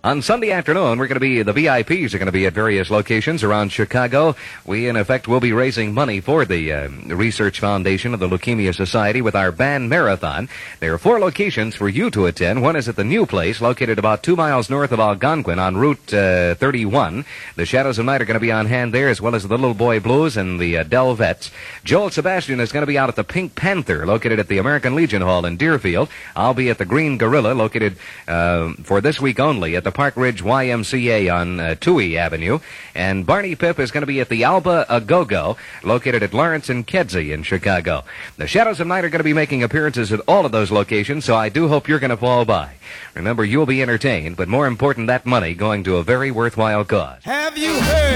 On Sunday afternoon, the VIPs are going to be at various locations around Chicago. We, in effect, will be raising money for the Research Foundation of the Leukemia Society with our band marathon. There are 4 locations for you to attend. One is at the New Place, located about 2 miles north of Algonquin on Route 31. The Shadows of Night are going to be on hand there, as well as the Little Boy Blues and the Delvettes. Joel Sebastian is going to be out at the Pink Panther, located at the American Legion Hall in Deerfield. I'll be at the Green Gorilla, located for this week only at the Park Ridge YMCA on Toohey Avenue. And Barney Pip is going to be at the Alba A-Go-Go, located at Lawrence and Kedzie in Chicago. The Shadows of Night are going to be making appearances at all of those locations, so I do hope you're going to fall by. Remember, you'll be entertained, but more important, that money going to a very worthwhile cause. Have you heard?